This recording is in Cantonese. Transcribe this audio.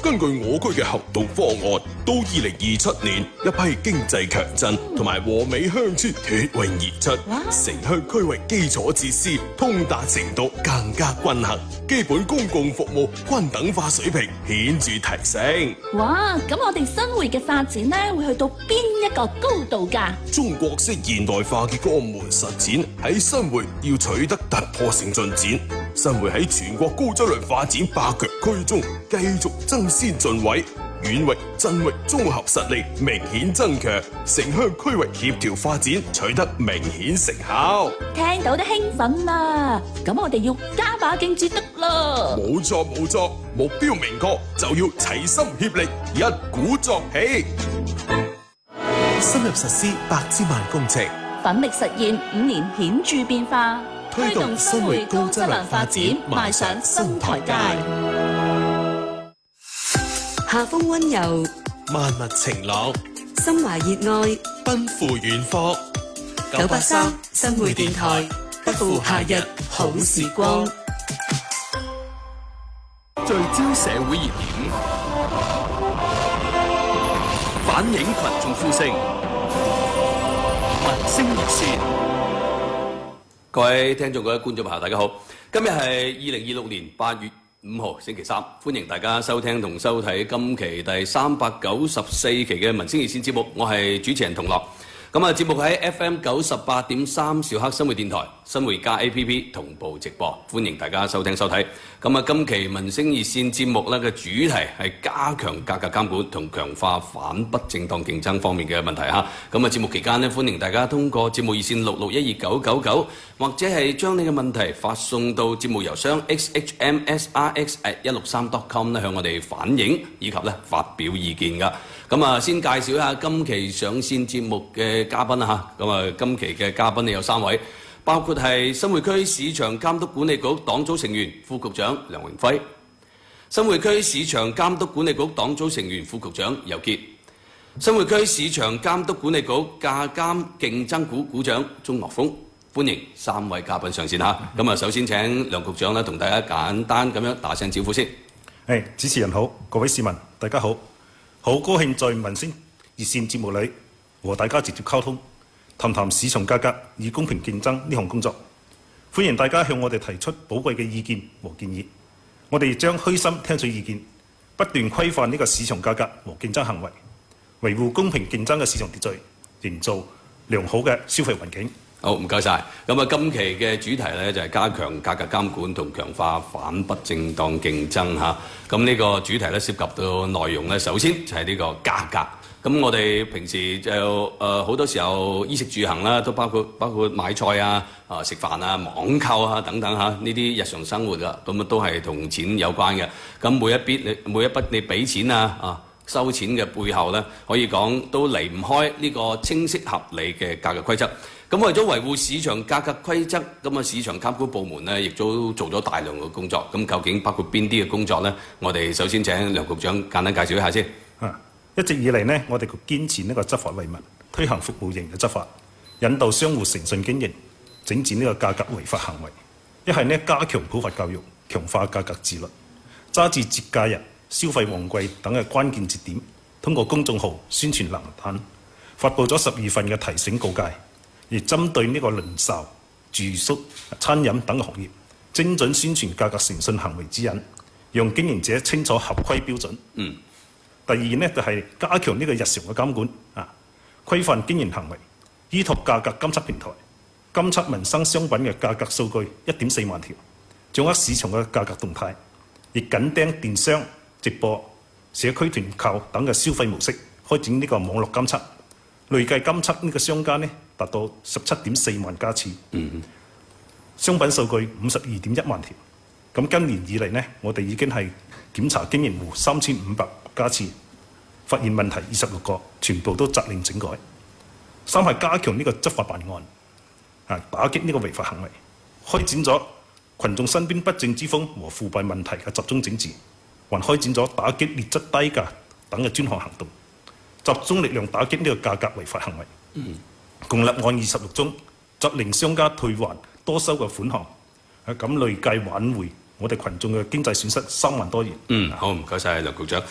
根據我區嘅行動方案，到2027年，一批經濟強振同埋和美鄉村脫穎而出，城鄉區域基礎設施通達程度更加均衡，基本公共服務均等化水平顯著提升。 哇！咁我哋新會嘅發展呢，會去到邊一個高度㗎？ 中國式現代化嘅江門實踐喺新會要取得突破性進展。新會喺全國高質量發展百強區中繼續爭先進位，縣域、鎮域綜合實力明顯增強，城鄉區域協調發展取得明顯成效。 聽到都興奮啦！咁我哋要加把勁至得啦！ 冇錯冇錯，目標明確就要齊心協力，一鼓作氣。 深入實施8千萬工程， 奮力實現5年顯著變化， 推動新會高質量發展邁上新台階。 夏風溫柔， 萬物晴朗， 心懷熱愛， 奔赴遠方。 983新會電台，不負夏日好時光。 聚焦社會熱點，反映群眾呼聲，民聲熱線。 各位聽眾、各位觀眾朋友，大家好！今日係2026年8月5號星期三，歡迎大家收聽同收睇今期第394期嘅民聲熱線節目。我係主持人同樂。咁啊，節目喺 FM 98.3兆赫新會電台、新會加 APP 同步直播，歡迎大家收聽收睇。咁啊，今期民聲熱線節目咧嘅主題係加強價格監管同強化反不正當競爭方面嘅問題嚇。咁啊，節目期間咧，歡迎大家通過節目熱線66129999，或者係將你嘅問題發送到節目郵箱 xhmsrx@163.com 咧，向我哋反映以及咧發表意見㗎。咁啊，先介紹一下今期上線節目嘅嘉賓啦嚇。咁啊，今期嘅嘉賓有3位，包括係新會區市場監督管理局黨組成員、副局長梁榮輝；新會區市場監督管理局黨組成員、副局長尤傑；新會區市場監督管理局價監競爭股股長鍾岳峰。歡迎3位嘉賓上線嚇。咁啊，首先請梁局長咧同大家簡單咁樣打聲招呼先。 主持人好，各位市民大家好。好高興在民聲熱線節目裏和大家直接溝通，談談市場價格與公平競爭呢項工作。歡迎大家向我哋提出寶貴嘅意見和建議，我哋將虛心聽取意見，不斷規範呢個市場價格和競爭行為，維護公平競爭嘅市場秩序，營造良好嘅消費環境。 好，唔該晒。咁啊，今期嘅主題咧就係加強價格監管同強化反不正當競爭嚇。咁呢個主題咧涉及到內容咧，首先就係呢個價格。咁我哋平時就好多時候衣食住行啦，都包括買菜啊、食飯啊、網購啊等等嚇，呢啲日常生活噶，咁啊都係同錢有關嘅。咁每一筆你俾錢收錢嘅背後咧，可以講都離唔開呢個清晰合理嘅價格規則。咁為咗維護市場價格規則，咁啊市場監管部門咧亦都做咗大量嘅工作。咁究竟包括邊啲嘅工作呢？我哋首先請梁局長簡單介紹一下先。 一直以嚟呢，我哋堅持呢個執法為民，推行服務型嘅執法，引導商戶誠信經營，整治呢個價格違法行為。一係呢，加強普法教育，強化價格自律，揸住節假日、消費旺季等嘅關鍵節點，通過公眾號宣傳藍單，發布咗12份嘅提醒告誡。而針對呢個零售、住宿、餐飲等嘅行業，精準宣傳價格誠信行為指引，讓經營者清楚合規標準。第二呢，就係加強呢個日常嘅監管，規範經營行為，依託價格監測平台，監測民生商品嘅價格數據1.4萬條，掌握市場嘅價格動態，亦緊盯電商、直播、社區團購等嘅消費模式，開展呢個網絡監測。累計監測呢個商家呢達到17.4萬家次，商品數據52.1萬條。咁今年以嚟呢，我哋已經係檢查經營戶3500家次，發現問題26個，全部都責令整改。3係加強呢個執法辦案，打擊呢個違法行為，開展咗群眾身邊不正之風和腐敗問題嘅集中整治，還開展咗打擊劣質低價等嘅專項行動。集中力量打擊呢個價格違法行為，共立案26宗，責令商家退還多收嘅款項，咁累計挽回我哋群眾嘅經濟損失3萬多元。 好，唔該晒梁局長。